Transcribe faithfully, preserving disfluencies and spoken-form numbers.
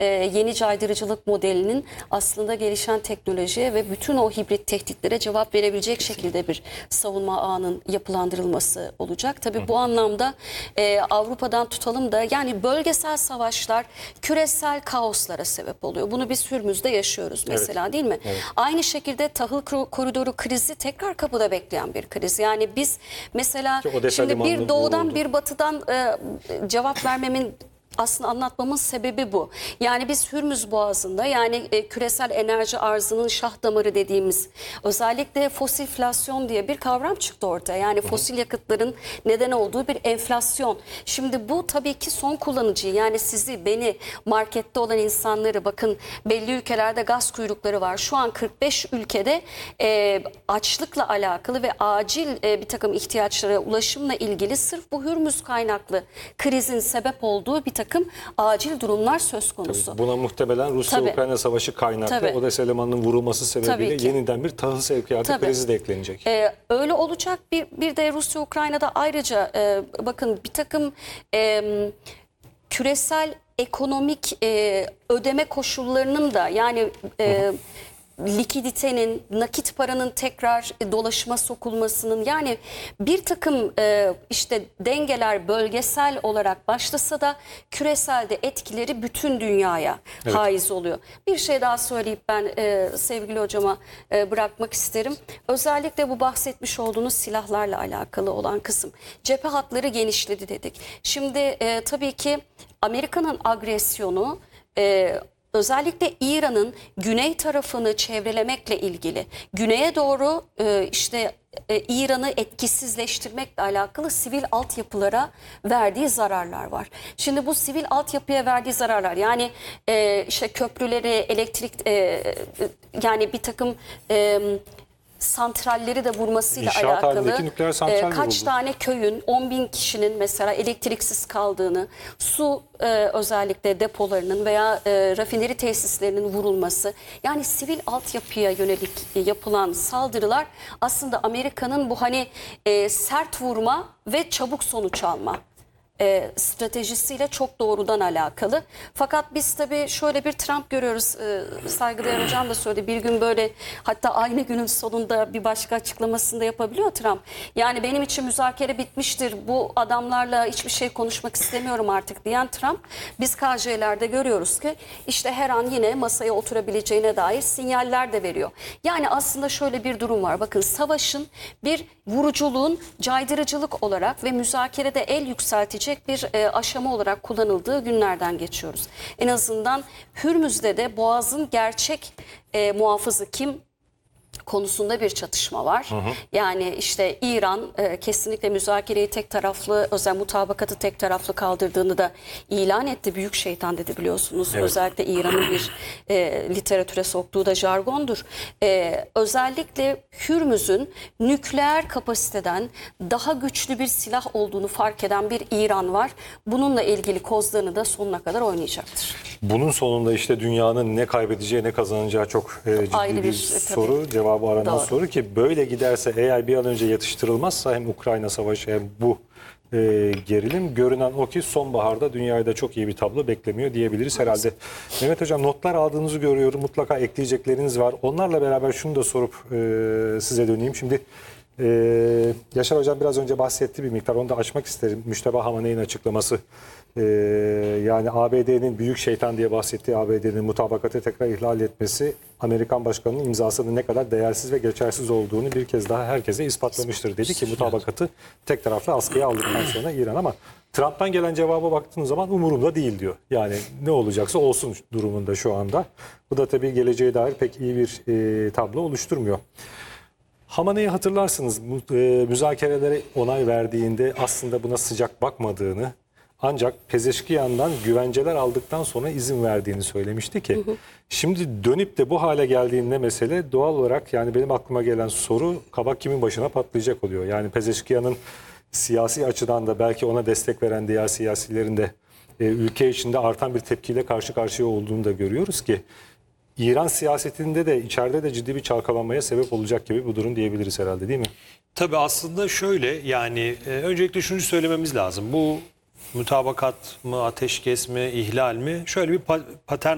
e, yeni caydırıcılık modelinin aslında gelişen teknolojiye ve bütün o hibrit tehditlere cevap verebilecek şekilde bir savunma ağının yapılandırılması olacak. Tabii bu anlamda e, Avrupa'dan tutalım da yani bölgesel savaşlar küresel kaoslara sebep oluyor. Bunu biz Hürmüz'de yaşıyoruz mesela, evet, değil mi? Evet. Aynı şekilde tahıl koridoru krizi tekrar kapıda bekleyen bir kriz. Yani biz mesela şimdi bir doğudan bir batıdan e, cevap vermemin aslında anlatmamın sebebi bu. Yani biz Hürmüz Boğazı'nda yani e, küresel enerji arzının şah damarı dediğimiz özellikle fosilflasyon diye bir kavram çıktı ortaya. Yani fosil yakıtların neden olduğu bir enflasyon. Şimdi bu tabii ki son kullanıcıyı yani sizi, beni, markette olan insanları, bakın belli ülkelerde gaz kuyrukları var. Şu an kırk beş ülkede e, açlıkla alakalı ve acil e, bir takım ihtiyaçlara ulaşımla ilgili sırf bu Hürmüz kaynaklı krizin sebep olduğu bir takım acil durumlar söz konusu. Tabii buna muhtemelen Rusya-Ukrayna savaşı kaynaklı Tabii. Odessa limanının vurulması sebebiyle yeniden bir tahıl sevkiyatı krizi de eklenecek. Ee, öyle olacak. Bir, bir de Rusya-Ukrayna'da ayrıca e, bakın bir takım e, küresel ekonomik e, ödeme koşullarının da yani e, likiditenin, nakit paranın tekrar dolaşıma sokulmasının yani bir takım e, işte dengeler bölgesel olarak başlasa da küreselde etkileri bütün dünyaya evet. haiz oluyor. Bir şey daha söyleyip ben e, sevgili hocama e, bırakmak isterim. Özellikle bu bahsetmiş olduğunuz silahlarla alakalı olan kısım. Cephe hatları genişledi dedik. Şimdi e, tabii ki Amerika'nın agresyonu e, özellikle İran'ın güney tarafını çevrelemekle ilgili, güneye doğru e, işte e, İran'ı etkisizleştirmekle alakalı sivil altyapılara verdiği zararlar var. Şimdi bu sivil altyapıya verdiği zararlar yani e, işte köprüleri, elektrik e, yani bir takım e, santralleri de vurmasıyla İnşaat alakalı nükleer santral e, kaç vuruldu. tane köyün on bin kişinin mesela elektriksiz kaldığını, su e, özellikle depolarının veya e, rafineri tesislerinin vurulması, yani sivil altyapıya yönelik e, yapılan saldırılar aslında Amerika'nın bu hani e, sert vurma ve çabuk sonuç alma E, stratejisiyle çok doğrudan alakalı. Fakat biz tabii şöyle bir Trump görüyoruz. E, saygıdeğer hocam da söyledi. Bir gün böyle hatta aynı günün sonunda bir başka açıklamasında yapabiliyor Trump. Yani benim için müzakere bitmiştir. Bu adamlarla hiçbir şey konuşmak istemiyorum artık diyen Trump. Biz K J'lerde görüyoruz ki işte her an yine masaya oturabileceğine dair sinyaller de veriyor. Yani aslında şöyle bir durum var. Bakın savaşın bir vuruculuğun caydırıcılık olarak ve müzakerede el yükseltecek bir e, aşama olarak kullanıldığı günlerden geçiyoruz. En azından Hürmüz'de de Boğaz'ın gerçek e, muhafızı kim konusunda bir çatışma var. Hı hı. Yani işte İran e, kesinlikle müzakereyi tek taraflı, özel mutabakatı tek taraflı kaldırdığını da ilan etti. Büyük şeytan dedi biliyorsunuz. Evet. Özellikle İran'ın bir e, literatüre soktuğu da jargondur. E, özellikle Hürmüz'ün nükleer kapasiteden daha güçlü bir silah olduğunu fark eden bir İran var. Bununla ilgili kozlarını da sonuna kadar oynayacaktır. Bunun sonunda işte dünyanın ne kaybedeceği ne kazanacağı çok e, ciddi Ayrı bir, bir soru. Tabii. Cevabı aranan Doğru. soru ki böyle giderse eğer bir an önce yatıştırılmazsa hem Ukrayna Savaşı hem bu e, gerilim görünen o ki sonbaharda dünyayı da çok iyi bir tablo beklemiyor diyebiliriz herhalde. Mehmet Hocam notlar aldığınızı görüyorum. Mutlaka ekleyecekleriniz var. Onlarla beraber şunu da sorup e, size döneyim. Şimdi Ee, Yaşar Hocam biraz önce bahsetti bir miktar, onu da açmak isterim. Müşteba Hamaney'in açıklaması, ee, yani A B D'nin büyük şeytan diye bahsettiği A B D'nin mutabakatı tekrar ihlal etmesi Amerikan başkanının imzasının ne kadar değersiz ve geçersiz olduğunu bir kez daha herkese ispatlamıştır. Dedi ki mutabakatı tek taraflı askıya aldıktan sonra İran, ama Trump'tan gelen cevaba baktığınız zaman umurumda değil diyor. Yani ne olacaksa olsun durumunda şu anda. Bu da tabii geleceğe dair pek iyi bir e, tablo oluşturmuyor. Hamaney'i hatırlarsınız, müzakerelere onay verdiğinde aslında buna sıcak bakmadığını, ancak Pezeşkiyan'dan güvenceler aldıktan sonra izin verdiğini söylemişti ki, hı hı. Şimdi dönüp de bu hale geldiğinde mesele doğal olarak, yani benim aklıma gelen soru kabak kimin başına patlayacak oluyor. Yani Pezeşkiyan'ın siyasi açıdan da belki ona destek veren diğer siyasilerin de e, ülke içinde artan bir tepkiyle karşı karşıya olduğunu da görüyoruz ki, İran siyasetinde de içeride de ciddi bir çalkalanmaya sebep olacak gibi bu durum diyebiliriz herhalde, değil mi? Tabii aslında şöyle, yani e, öncelikle şunu söylememiz lazım. Bu mutabakat mı, ateşkes mi, ihlal mi? Şöyle bir pa patern